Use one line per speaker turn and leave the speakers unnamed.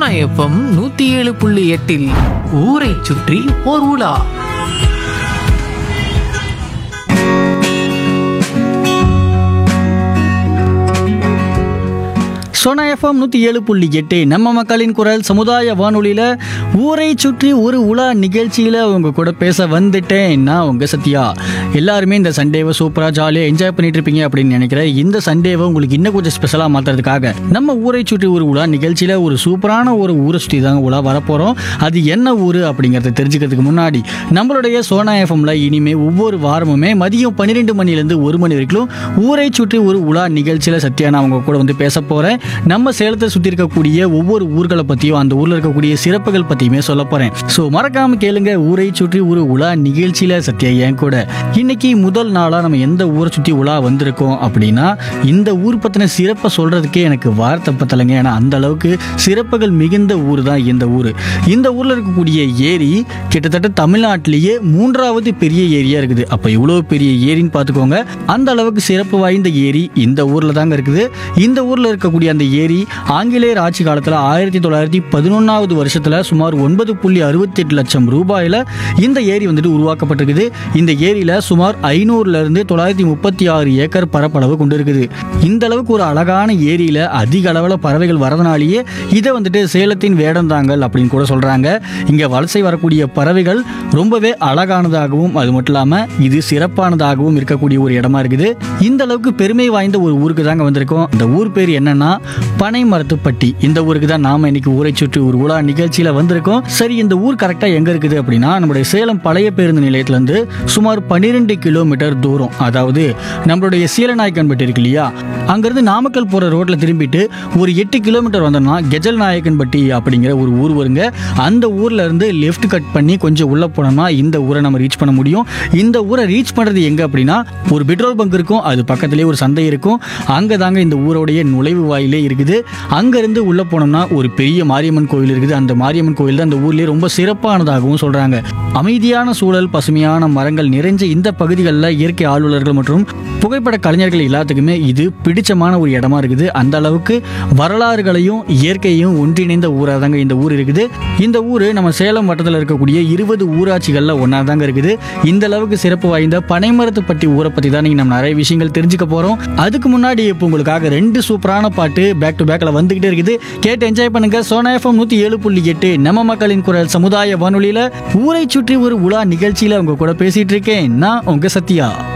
Sona FM 107.8 ஊரை சுற்றி ஓர் உலா.
சோனா எஃப்எம் 107.8 நம்ம மக்களின் குரல் சமுதாய வானொலியில் ஊரை சுற்றி ஒரு உலா நிகழ்ச்சியில் உங்க கூட பேச வந்துட்டேன். நான் உங்க சத்யா. எல்லாருமே இந்த சண்டேவை சூப்பராக ஜாலியாக என்ஜாய் பண்ணிட்டு இருப்பீங்க அப்படின்னு நினைக்கிறேன். இந்த சண்டேவை உங்களுக்கு இன்னும் கொஞ்சம் ஸ்பெஷலாக மாற்றுறதுக்காக நம்ம ஊரை சுற்றி ஒரு உலா நிகழ்ச்சியில் ஒரு சூப்பரான ஒரு ஊரை சுற்றி தாங்க உலா வரப்போகிறோம். அது என்ன ஊர் அப்படிங்கிறத தெரிஞ்சுக்கிறதுக்கு முன்னாடி நம்மளுடைய சோனா எஃப்எம்ல இனிமேல் ஒவ்வொரு வாரமுமே மதியம் 12 மணிலேருந்து 1 மணி வரைக்கும் ஊரை சுற்றி ஒரு உலா நிகழ்ச்சியில் சத்யா நான் உங்க கூட வந்து பேச போகிறேன். நம்ம சேலத்தை சுற்றி இருக்கக்கூடிய ஒவ்வொரு ஊர்களை பற்றியும் அந்த ஊரில் இருக்கக்கூடிய சிறப்புகள் பற்றியுமே சொல்ல போகிறேன். ஸோ மறக்காம கேளுங்க ஊரை சுற்றி ஒரு உலா நிகழ்ச்சியில் சத்யா என் கூட. இன்னைக்கு முதல் நாளாக நம்ம எந்த ஊரை சுற்றி உலா வந்திருக்கோம் அப்படின்னா இந்த ஊர் பற்றின சிறப்பை சொல்கிறதுக்கே எனக்கு வார்த்தை பத்தலைங்க. ஏன்னா அந்த அளவுக்கு சிறப்புகள் மிகுந்த ஊர் தான் இந்த ஊர். இந்த ஊரில் இருக்கக்கூடிய ஏரி கிட்டத்தட்ட தமிழ்நாட்டிலேயே 3வது பெரிய ஏரியா இருக்குது. அப்போ இவ்வளோ பெரிய ஏரின்னு பார்த்துக்கோங்க. அந்த அளவுக்கு சிறப்பு வாய்ந்த ஏரி இந்த ஊரில் தாங்க இருக்குது. இந்த ஊரில் இருக்கக்கூடிய அந்த ஏரி ஆங்கிலேயர் ஆட்சி காலத்தில் 1911வது வருஷத்தில் சுமார் 9.68 லட்சம் ரூபாயில் இந்த ஏரி வந்துட்டு உருவாக்கப்பட்டிருக்குது. இந்த ஏரியில் சுமார் 500லேருந்து 936 ஏக்கர் பரப்பளவு கொண்டு இருக்குது. இந்த அளவுக்கு ஒரு அழகான ஏரியில் அதிக அளவில் பறவைகள் வரதுனாலேயே இதை வந்துட்டு சேலத்தின் வேடந்தாங்கல் அப்படின்னு கூட சொல்கிறாங்க. இங்கே வலசை வரக்கூடிய பறவைகள் ரொம்பவே அழகானதாகவும் அது மட்டும் இல்லாமல் இது சிறப்பானதாகவும் இருக்கக்கூடிய ஒரு இடமா இருக்குது. இந்த அளவுக்கு பெருமை வாய்ந்த ஒரு ஊருக்கு தாங்க வந்திருக்கோம். இந்த ஊர் பேர் என்னன்னா பனைமரத்துப்பட்டி. இந்த ஊருக்கு தான் நாம இன்னைக்கு ஊரை சுற்றி ஒரு உலா நிகழ்ச்சியில வந்திருக்கோம். சரி, இந்த ஊர் கரெக்டா எங்க இருக்குது அப்படின்னா நம்மளுடைய சேலம் பழைய பேருந்து நிலையத்திலிருந்து சுமார் 12 கிலோமீட்டர் தூரம். அதாவது நம்மளுடைய சீலநாயக்கன்பட்டி இருக்கு இல்லையா, அங்கிருந்து நாமக்கல் போற ரோட்ல திரும்பிட்டு ஒரு 8 கிலோமீட்டர் வந்தோம்னா கெஜல் நாயக்கன்பட்டி அப்படிங்கிற ஒரு ஊர் வருங்க. அந்த ஊர்ல இருந்து லெஃப்ட் கட் பண்ணி கொஞ்சம் உள்ள போனோம்னா இந்த ஊரை நம்ம ரீச் பண்ண முடியும். இந்த ஊரை ரீச் பண்றது எங்க அப்படின்னா ஒரு பெட்ரோல் பங்க் இருக்கும், அது பக்கத்திலேயே ஒரு சந்தை இருக்கும். அங்க தாங்க இந்த ஊரோடைய நுழைவு வாயிலே இருக்குது. அங்கிருந்து உள்ள போனோம்னா ஒரு பெரிய மாரியம்மன் கோயில் இருக்குது. அந்த மாரியம்மன் கோயில் தான் இந்த ஊர்லேயே ரொம்ப சிறப்பானதாகவும் சொல்றாங்க. அமைதியான சூழல், பசுமையான மரங்கள் நிறைஞ்ச இந்த பகுதிகளில் இயற்கை ஆர்வலர்கள் மற்றும் புகைப்பட கலைஞர்கள் எல்லாத்துக்குமே இது பிடிச்சமான ஒரு இடமா இருக்குது. அந்த அளவுக்கு வரலாறுகளையும் இயற்கையையும் ஒன்றிணைந்த ஊராக தாங்க இந்த ஊர் இருக்குது. இந்த ஊர் நம்ம சேலம் வட்டத்தில் இருக்கக்கூடிய 20 ஊராட்சிகளில் ஒன்றா தாங்க இருக்குது. இந்த அளவுக்கு சிறப்பு வாய்ந்த பனைமரத்துப்பட்டி ஊரை பற்றி தான் நீங்கள் நம்ம நிறைய விஷயங்கள் தெரிஞ்சுக்க போகிறோம். அதுக்கு முன்னாடி இப்போ உங்களுக்காக 2 சூப்பரான பாட்டு பேக் டு பேக்கில் வந்துகிட்டே இருக்குது. கேட்டு என்ஜாய் பண்ணுங்க. சோனா எஃப்எம் 107.8 நம்ம மக்களின் குரல் சமுதாய வானொலியில் ஊரை சுற்றி ஒரு உலா நிகழ்ச்சியில் உங்க கூட பேசிட்டு இருக்கேன். நான் உங்க சத்யா.